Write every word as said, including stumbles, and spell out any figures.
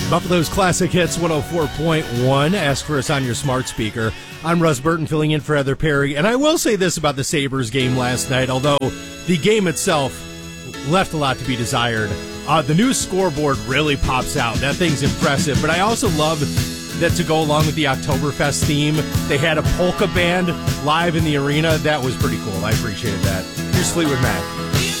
Buffalo's Classic Hits one oh four point one. Ask for us on your smart speaker. I'm Russ Burton filling in for Heather Perry. And I will say this about the Sabres game last night, although the game itself left a lot to be desired. Uh, the new scoreboard really pops out. That thing's impressive. But I also love that to go along with the Oktoberfest theme, they had a polka band live in the arena. That was pretty cool. I appreciated that. Here's Fleetwood Mac.